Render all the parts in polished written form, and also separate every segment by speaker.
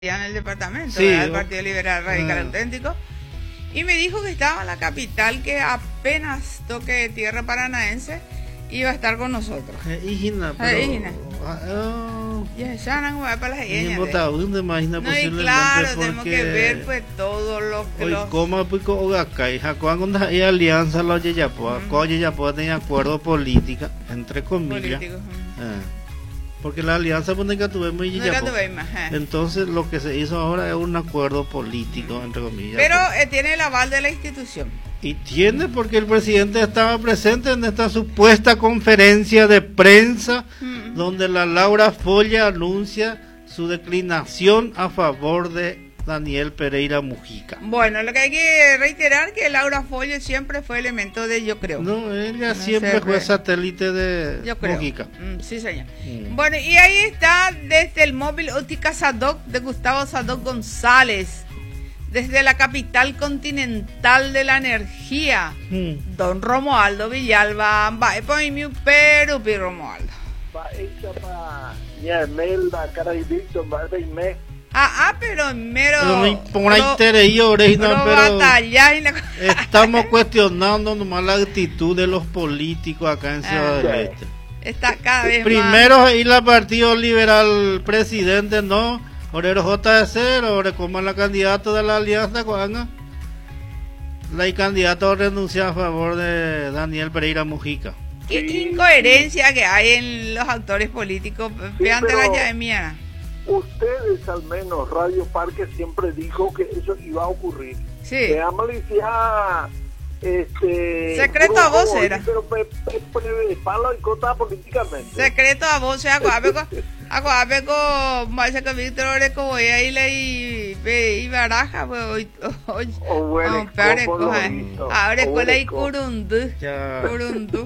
Speaker 1: en el departamento,
Speaker 2: sí,
Speaker 1: del Partido Liberal Radical Auténtico, y me dijo que estaba en la capital, que apenas toque de tierra paranaense iba a estar con nosotros.
Speaker 2: Hijina,
Speaker 1: Ya sanan para las
Speaker 2: y
Speaker 1: claro, tenemos que ver pues todo lo que
Speaker 2: hoy coma pico ogacay cuando hay alianza lo ya tenía acuerdo política entre comillas. Porque la alianza pues nunca tuvimos y ya entonces lo que se hizo ahora es un acuerdo político entre comillas,
Speaker 1: pero tiene el aval de la institución
Speaker 2: y tiene porque el presidente estaba presente en esta supuesta conferencia de prensa donde la Laura Folla anuncia su declinación a favor de Daniel Pereira Mujica.
Speaker 1: Bueno, lo que hay que reiterar que Laura Folla siempre fue elemento de yo creo.
Speaker 2: No, ella siempre fue satélite de yo creo. Mujica.
Speaker 1: Sí, señor. Bueno, y ahí está desde el móvil Óptica Sadoc de Gustavo Sadoc González, desde la capital continental de la energía, don Romualdo Villalba, Perú, Romualdo. Pero mero
Speaker 2: estamos cuestionando nomás la actitud de los políticos acá en Ciudad del Este.
Speaker 1: Está cada vez
Speaker 2: primero más. Y la Partido Liberal presidente no, Orero JC, Ore como la candidata de la alianza cuando la candidata renuncia a favor de Daniel Pereira Mujica.
Speaker 1: Qué incoherencia que hay en los actores políticos. Vean de la llave.
Speaker 3: Ustedes, al menos, Radio Parque siempre dijo que eso iba a ocurrir.
Speaker 1: Sí.
Speaker 3: Que Amalicia,
Speaker 1: secreto a voz era.
Speaker 3: Pero palo y cota políticamente.
Speaker 1: Secreto a voz, acuérdate con parece que Víctor Oreco voy a ir y baraja, pues hoy. Ahora con la curundú. Curundú.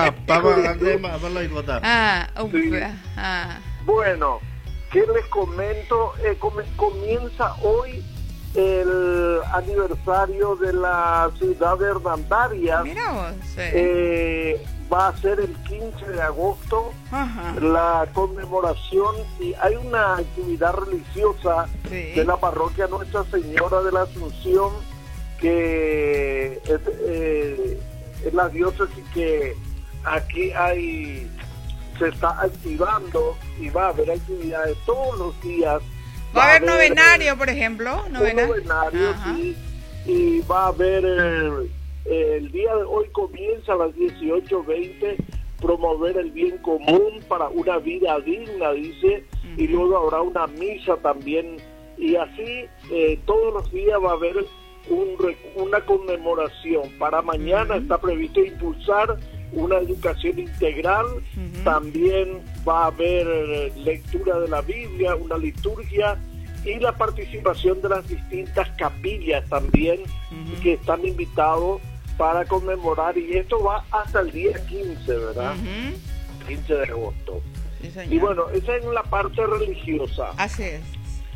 Speaker 3: Bueno. ¿Qué les comento? Comienza hoy el aniversario de la ciudad de Hernandarias.
Speaker 1: Mira vos,
Speaker 3: va a ser el 15 de agosto la conmemoración y hay una actividad religiosa de la parroquia Nuestra Señora de la Asunción que es la diócesis que aquí se está activando y va a haber actividades todos los días.
Speaker 1: Va a haber novenario, por ejemplo.
Speaker 3: Novenario, sí. Y va a haber, el día de hoy comienza a las 18:20, promover el bien común para una vida digna, dice, y luego habrá una misa también. Y así todos los días va a haber una conmemoración. Para mañana está previsto impulsar una educación integral, también va a haber lectura de la Biblia, una liturgia y la participación de las distintas capillas también que están invitados para conmemorar, y esto va hasta el día 15, ¿verdad? 15 de agosto.
Speaker 1: Sí,
Speaker 3: y bueno, esa es la parte religiosa.
Speaker 1: Así es.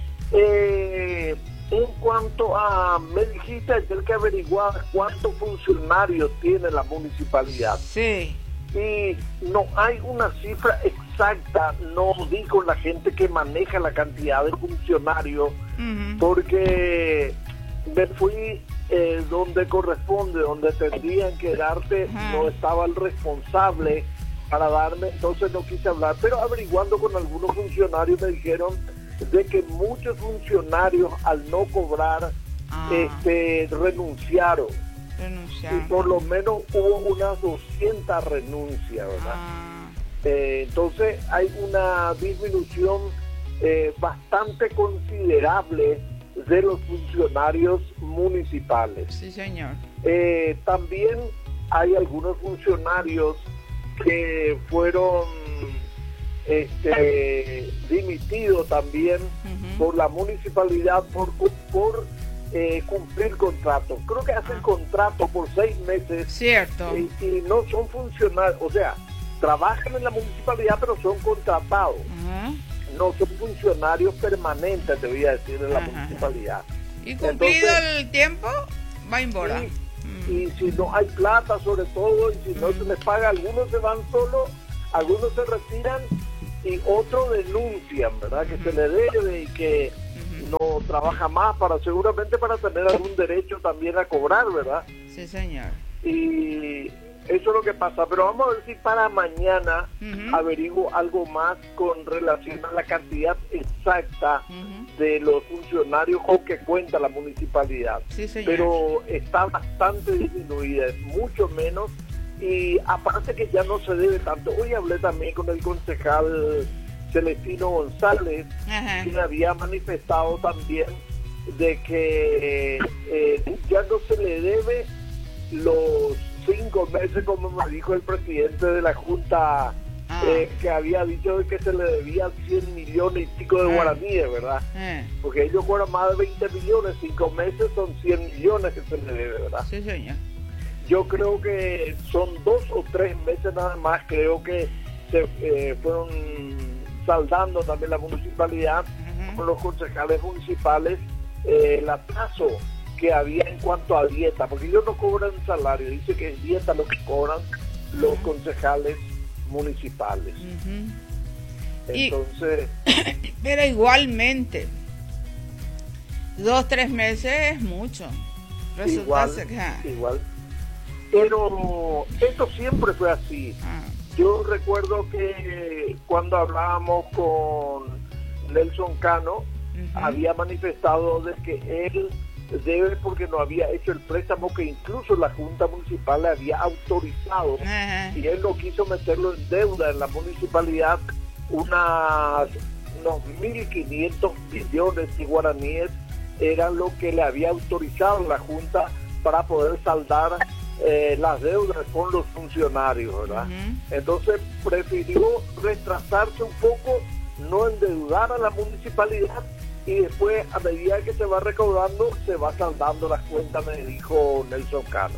Speaker 3: En cuanto a, me dijiste ayer que averiguar cuántos funcionarios tiene la municipalidad.
Speaker 1: Sí.
Speaker 3: Y no hay una cifra exacta, no dijo la gente que maneja la cantidad de funcionarios, porque me fui donde corresponde, donde tendrían que darte, no estaba el responsable para darme, entonces no quise hablar, pero averiguando con algunos funcionarios me dijeron de que muchos funcionarios al no cobrar renunciaron. Y por lo menos hubo unas 200 renuncias, ¿verdad? Entonces hay una disminución bastante considerable de los funcionarios municipales.
Speaker 1: Sí, señor.
Speaker 3: También hay algunos funcionarios que fueron dimitido también por la municipalidad por cumplir contratos. Creo que hacen contrato por 6 meses.
Speaker 1: Cierto.
Speaker 3: Y no son funcionarios, o sea, trabajan en la municipalidad pero son contratados. No son funcionarios permanentes, te voy a decir, en la municipalidad.
Speaker 1: Y cumplido el tiempo, va embora.
Speaker 3: Y si no hay plata sobre todo, y si no se les paga, algunos se van solos, algunos se retiran y otros denuncian, ¿verdad? Que se le debe y que trabaja más seguramente para tener algún derecho también a cobrar, ¿verdad?
Speaker 1: Sí, señor.
Speaker 3: Y eso es lo que pasa, pero vamos a ver si para mañana averiguo algo más con relación a la cantidad exacta de los funcionarios con que cuenta la municipalidad.
Speaker 1: Sí, señor.
Speaker 3: Pero está bastante disminuida, es mucho menos, y aparte que ya no se debe tanto. Hoy hablé también con el concejal Celestino González, quien había manifestado también de que ya no se le debe los 5 meses, como me dijo el presidente de la Junta, que había dicho que se le debían 100 millones y pico de guaraníes, ¿verdad? Porque ellos cobran más de 20 millones, 5 meses son 100 millones que se le debe, ¿verdad?
Speaker 1: Sí, señor.
Speaker 3: Yo creo que son 2 o 3 meses nada más, creo que se fueron saldando también la municipalidad con los concejales municipales el atraso que había en cuanto a dieta, porque ellos no cobran salario, dice que es dieta lo que cobran los concejales municipales. Entonces,
Speaker 1: pero igualmente 2 o 3 meses es mucho.
Speaker 3: Igual. Pero esto siempre fue así. Yo recuerdo que cuando hablábamos con Nelson Cano, había manifestado de que él debe porque no había hecho el préstamo que incluso la Junta Municipal le había autorizado, y él no quiso meterlo en deuda en la municipalidad. Unos 1.500 millones de guaraníes era lo que le había autorizado la Junta para poder saldar las deudas con los funcionarios, ¿verdad? Entonces prefirió retrasarse un poco, no endeudar a la municipalidad, y después, a medida que se va recaudando, se va saldando las cuentas, me dijo Nelson Cano.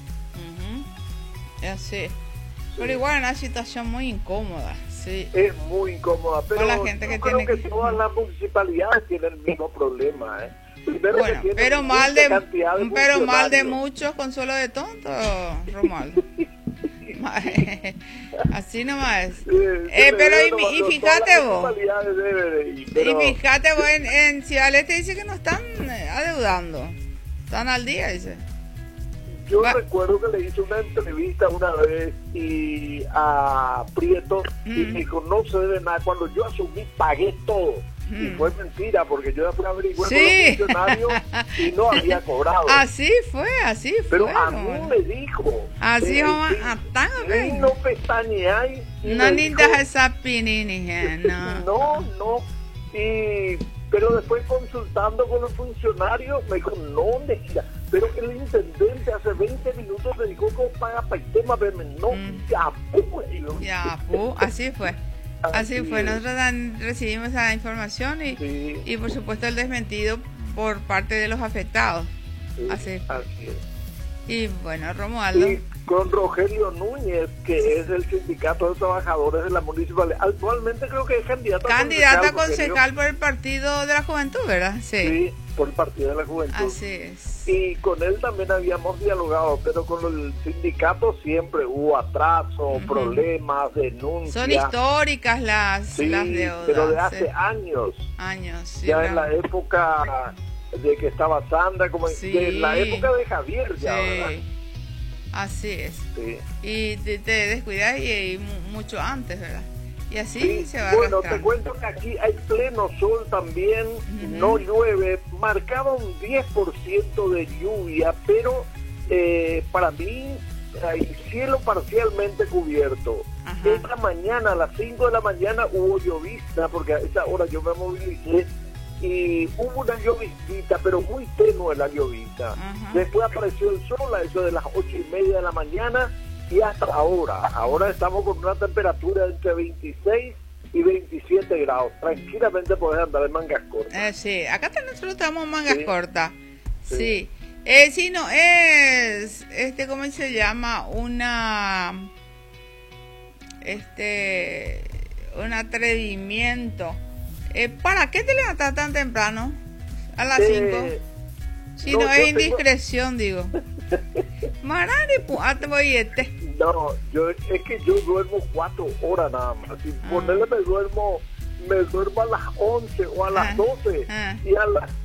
Speaker 1: Sí. Pero igual una situación muy incómoda, sí.
Speaker 3: Es muy incómoda, pero
Speaker 1: con la gente que
Speaker 3: creo
Speaker 1: tiene
Speaker 3: que todas las municipalidades tienen el mismo problema, ¿eh? Primero,
Speaker 1: bueno, pero mal de muchos, consuelo de tontos, Romualdo. Así nomás. Pero y fíjate vos, en Ciudad del Este dice que no están adeudando, están al día, dice.
Speaker 3: Yo recuerdo que le hice una entrevista una vez y a Prieto y me dijo, no se debe nada. Cuando yo asumí, pagué todo. Y fue mentira, porque yo después averigué con los funcionarios y no había cobrado.
Speaker 1: Así fue.
Speaker 3: Pero a mí me dijo,
Speaker 1: así
Speaker 3: no pestañeáis.
Speaker 1: No ni deja esa pinini,
Speaker 3: no. Pero después consultando con los funcionarios me dijo, no, mentira. Pero el intendente hace 20 minutos me dijo que paga para el tema, pero no,
Speaker 1: así fue. Así fue, nosotros recibimos esa información y por supuesto el desmentido por parte de los afectados. Así es. Y bueno, Romualdo.
Speaker 3: Y con Rogelio Núñez, que es el sindicato de trabajadores de la municipalidad, actualmente creo que es candidato
Speaker 1: a concejal por el Partido de la Juventud, ¿verdad?
Speaker 3: Sí, por el Partido de la Juventud.
Speaker 1: Así es.
Speaker 3: Y con él también habíamos dialogado, pero con el sindicato siempre hubo atraso, problemas, denuncias.
Speaker 1: Son históricas las deudas.
Speaker 3: Pero de hace años.
Speaker 1: Sí,
Speaker 3: ya en la época de que estaba Sandra, como en la época de Javier ya, ¿verdad?
Speaker 1: Así es. Sí. Y te descuidas y mucho antes, ¿verdad? Y así se va
Speaker 3: Bueno,
Speaker 1: arrastrando.
Speaker 3: te cuento que aquí hay pleno sol también, no llueve, marcaba un 10% de lluvia, pero para mí hay cielo parcialmente cubierto. Esta mañana, a las 5 de la mañana, hubo llovizna, porque a esa hora yo me movilicé, y hubo una llovizita, pero muy tenue la llovizna. Después apareció el sol a eso de las 8:30 de la mañana, y hasta ahora estamos con una temperatura entre 26 y 27 grados. Tranquilamente podés andar en mangas cortas.
Speaker 1: Sí, acá nosotros estamos en mangas cortas. Sí. Sí, no, es, ¿cómo se llama? Un atrevimiento. ¿Para qué te levantas tan temprano? A las 5. Si no es indiscreción, digo. Marani,
Speaker 3: No, es que yo duermo 4 horas nada más. Si ponerle me duermo a las 11 o a las 12 y a las